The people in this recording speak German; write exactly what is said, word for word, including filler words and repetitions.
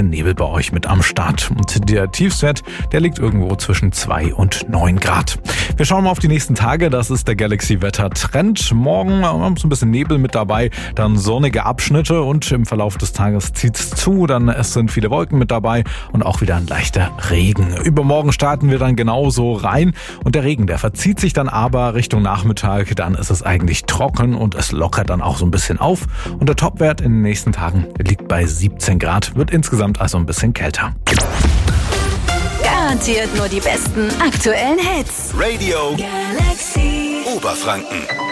bisschen Nebel bei euch mit am Start. Und der Tiefstwert, der liegt irgendwo zwischen zwei und neun Grad. Wir schauen mal auf die nächsten Tage. Das ist der Galaxy-Wetter-Trend. Morgen haben wir so ein bisschen Nebel mit dabei, dann sonnige Abschnitte und im Verlauf des Tages zieht's zu. Dann es sind viele Wolken mit dabei und auch wieder ein leichter Regen. Übermorgen starten wir dann genauso rein und der Regen, der verzieht sich dann aber Richtung Nachmittag. Dann ist es eigentlich trocken und es lockert dann auch so ein bisschen auf. Und der Topwert in den nächsten Tagen liegt bei siebzehn Grad, wird insgesamt also ein bisschen kälter. Garantiert nur die besten aktuellen Hits. Radio Galaxy Oberfranken.